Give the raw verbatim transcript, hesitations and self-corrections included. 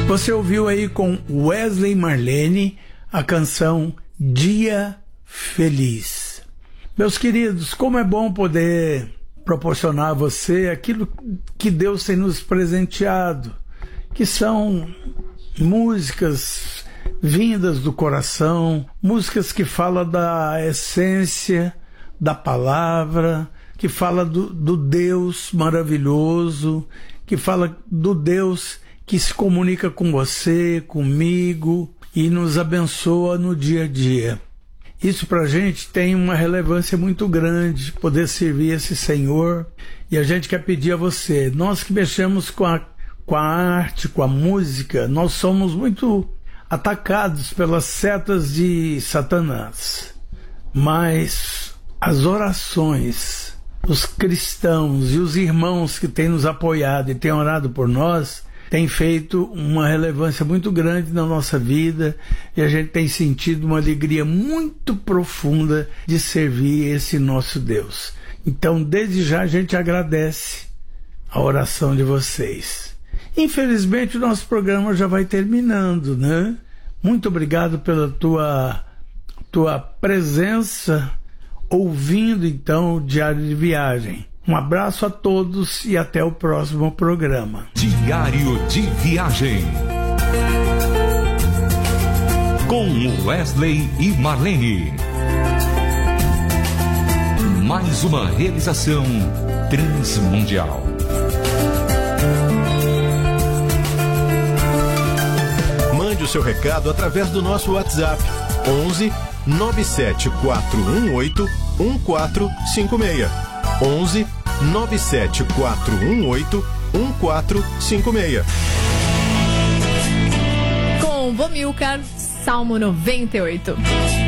Você ouviu aí com Wesley Marlene a canção Dia Feliz. Meus queridos, como é bom poder proporcionar a você aquilo que Deus tem nos presenteado, que são músicas vindas do coração, músicas que falam da essência da palavra, que fala do, do Deus maravilhoso, que fala do Deus que se comunica com você, comigo e nos abençoa no dia a dia. Isso para a gente tem uma relevância muito grande, poder servir esse Senhor. E a gente quer pedir a você, nós que mexemos com a, com a arte, com a música, nós somos muito atacados pelas setas de Satanás. Mas as orações, os cristãos e os irmãos que têm nos apoiado e têm orado por nós, tem feito uma relevância muito grande na nossa vida e a gente tem sentido uma alegria muito profunda de servir esse nosso Deus. Então, desde já, a gente agradece a oração de vocês. Infelizmente, o nosso programa já vai terminando, né? Muito obrigado pela tua, tua presença, ouvindo, então, o Diário de Viagem. Um abraço a todos e até o próximo programa. Diário de Viagem com Wesley e Marlene. Mais uma realização transmundial. Mande o seu recado através do nosso WhatsApp onze nove sete quatro um oito um quatro cinco seis. onze nove sete quatro um oito um quatro cinco seis. Com Bomilcar, Salmo noventa e oito.